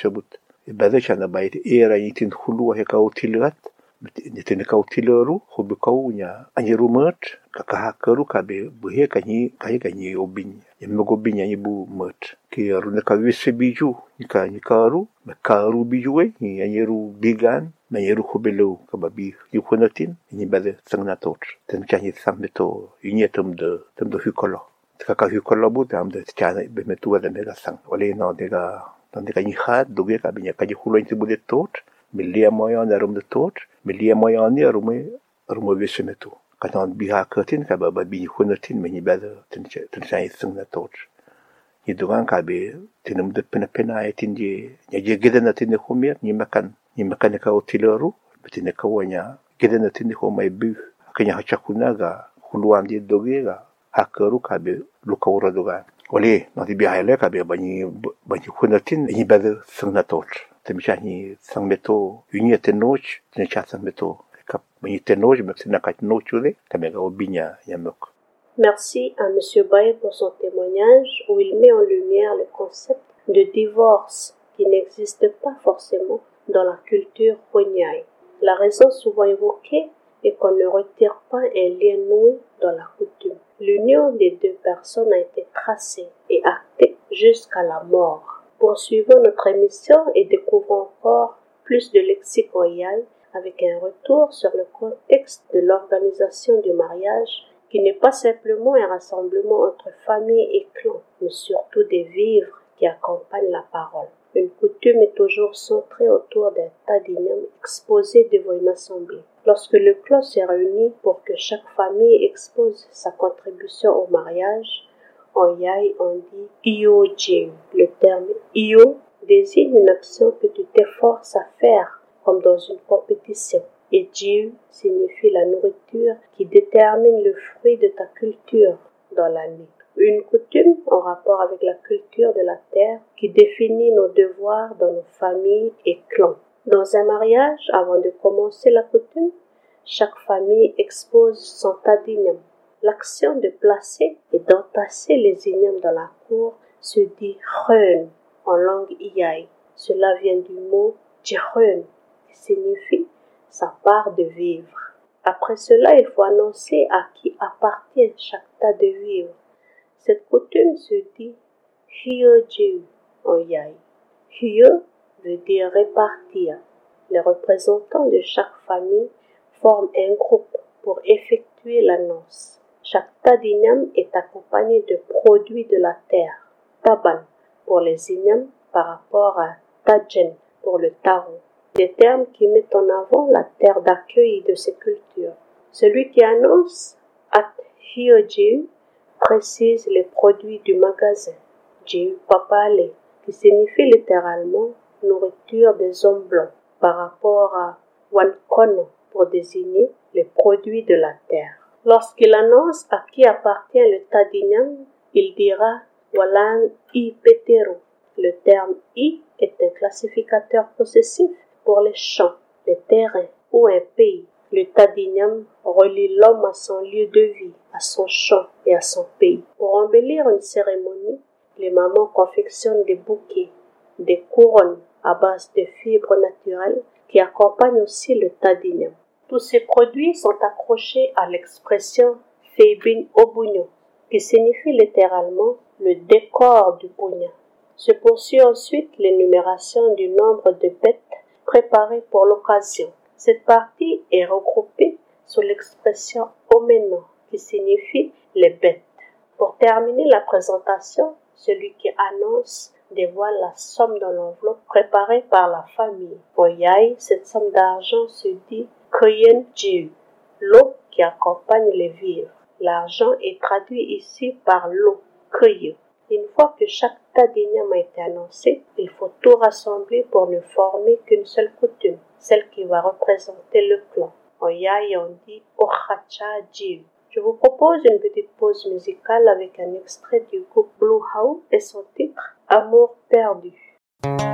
sebut. Ibada chana bait era yitin khulu he kau tilat. Nitin kau tilaru hobi kau nya anyerumat kakahakaru kabe buhe kanyi obin. Yemgo binya ibu mat. Ki aruna kawise biju nikaru mekaru bijuwe ni anyeru bigan manyeru khobelo kababi yukonatin ni bada sangnatot. Ten kanyi sambeto yinyetum de hukolo. Kaka hukolo bu amde chana bemetu da mega sang. Wale no dega nyihat doge kabinya kaji khulo intibude tot. Milia moyan arum de tot. Milia moyan ni arume vesemetu. Katan biha katin kababa bi yukonatin meni bada ten kanyi sangnatot. Hidugan kabe tinum de pena tinje nyaje gedana tinne khomer ni makan ka otileru betine ka wanya gedana tinne khomay bu kanya hachakuna ga khuluan di dogega hakaru kabe lukawra doga wali nati bi hayla kabe bani khunatin ni bad sangnatot temshani sangmeto unyete noch ne cha sangmeto kap bani tenoj metina kat nochule kamega obinya yamok. Merci à M. Baye pour son témoignage où il met en lumière le concept de divorce qui n'existe pas forcément dans la culture Honyai. La raison souvent évoquée est qu'on ne retire pas un lien noué dans la coutume. L'union des deux personnes a été tracée et actée jusqu'à la mort. Poursuivons notre émission et découvrons encore plus de lexique Honyai avec un retour sur le contexte de l'organisation du mariage qui n'est pas simplement un rassemblement entre familles et clans, mais surtout des vivres qui accompagnent la parole. Une coutume est toujours centrée autour d'un tas d'igname exposé devant une assemblée. Lorsque le clan s'est réuni pour que chaque famille expose sa contribution au mariage, en Yai on dit Iyo Jiu. Le terme Iyo désigne une action que tu t'efforces à faire, comme dans une compétition. Et Jiu signifie la nourriture qui détermine le fruit de ta culture dans l'année. Une coutume en rapport avec la culture de la terre qui définit nos devoirs dans nos familles et clans. Dans un mariage, avant de commencer la coutume, chaque famille expose son tas d'igname. L'action de placer et d'entasser les ignames dans la cour se dit Reun en langue Iai. Cela vient du mot Jireun qui signifie sa part de vivre. Après cela, il faut annoncer à qui appartient chaque tas de vivres. Cette coutume se dit Hyojiu en Yai. Hyo veut dire répartir. Les représentants de chaque famille forment un groupe pour effectuer l'annonce. Chaque tas d'igname est accompagné de produits de la terre. Taban pour les ignames par rapport à Tajen pour le taro. Des termes qui mettent en avant la terre d'accueil de ces cultures. Celui qui annonce At Hyojiu précise les produits du magasin. Jiu Papale, qui signifie littéralement nourriture des hommes blancs, par rapport à Wankono pour désigner les produits de la terre. Lorsqu'il annonce à qui appartient le tas d'igname, il dira Walang I Petero. Le terme I est un classificateur possessif pour les champs, les terrains ou un pays. Le tas d'igname relie l'homme à son lieu de vie, à son champ et à son pays. Pour embellir une cérémonie, les mamans confectionnent des bouquets, des couronnes à base de fibres naturelles qui accompagnent aussi le tas d'igname. Tous ces produits sont accrochés à l'expression Feibin Obunyo, qui signifie littéralement le décor du Bunya. Se poursuit ensuite l'énumération du nombre de bêtes préparées pour l'occasion. Cette partie est regroupée sous l'expression Omeno, qui signifie les bêtes. Pour terminer la présentation, celui qui annonce dévoile la somme dans l'enveloppe préparée par la famille. Au Yai, cette somme d'argent se dit Koyen Jiu, l'eau qui accompagne les vivres. L'argent est traduit ici par l'eau, Koye. Une fois que chaque tas d'igname a été annoncé, il faut tout rassembler pour ne former qu'une seule coutume, celle qui va représenter le clan. En Yai, on dit Ochacha Jiu. Je vous propose une petite pause musicale avec un extrait du groupe Blue How et son titre Amour perdu.